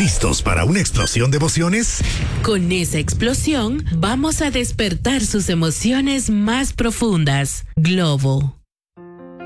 ¿Listos para una explosión de emociones? Con esa explosión, vamos a despertar sus emociones más profundas. Globo.